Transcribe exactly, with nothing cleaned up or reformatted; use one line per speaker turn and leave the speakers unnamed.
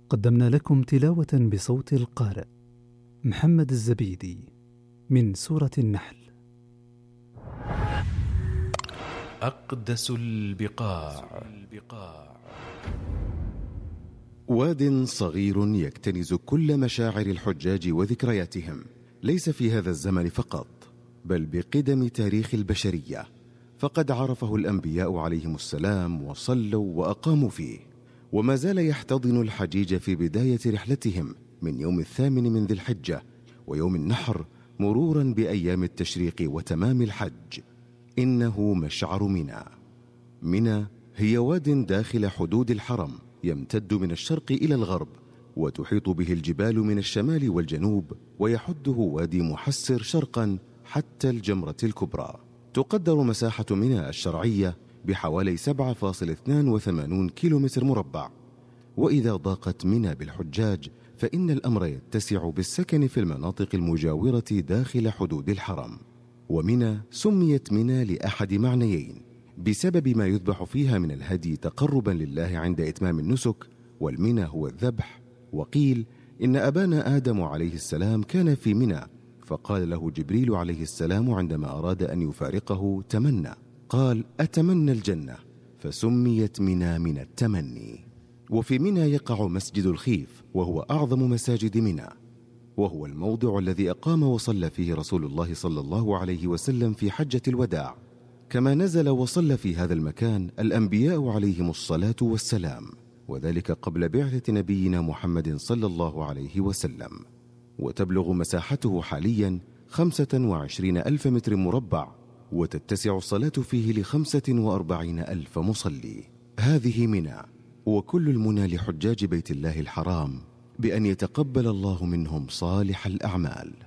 قدمنا لكم تلاوة بصوت القارئ محمد الزبيدي من سورة النحل.
أقدس البقاع.
واد صغير يكتنز كل مشاعر الحجاج وذكرياتهم، ليس في هذا الزمن فقط بل بقدم تاريخ البشرية، فقد عرفه الأنبياء عليهم السلام وصلوا وأقاموا فيه، وما زال يحتضن الحجيج في بداية رحلتهم من يوم الثامن من ذي الحجة ويوم النحر مرورا بأيام التشريق وتمام الحج. إنه مشعر منى. منى هي واد داخل حدود الحرم يمتد من الشرق إلى الغرب، وتحيط به الجبال من الشمال والجنوب، ويحده وادي محسر شرقا حتى الجمرة الكبرى. تقدر مساحة منى الشرعية بحوالي سبعة فاصلة اثنان وثمانين كيلومتر مربع. وإذا ضاقت منى بالحجاج فإن الأمر يتسع بالسكن في المناطق المجاورة داخل حدود الحرم. ومنى سميت منى لأحد معنيين: بسبب ما يذبح فيها من الهدي تقربا لله عند إتمام النسك، والمنى هو الذبح. وقيل إن أبانا آدم عليه السلام كان في منى، فقال له جبريل عليه السلام عندما أراد أن يفارقه: تمنى. قال: أتمنى الجنة، فسميت منى من التمني. وفي منى يقع مسجد الخيف، وهو أعظم مساجد منى، وهو الموضع الذي أقام وصلى فيه رسول الله صلى الله عليه وسلم في حجة الوداع، كما نزل وصلى في هذا المكان الأنبياء عليهم الصلاة والسلام، وذلك قبل بعثة نبينا محمد صلى الله عليه وسلم. وتبلغ مساحته حاليا خمسة وعشرين ألف متر مربع، وتتسع الصلاة فيه لخمسة وأربعين ألف مصلي. هذه منى، وكل المنى لحجاج بيت الله الحرام بأن يتقبل الله منهم صالح الأعمال.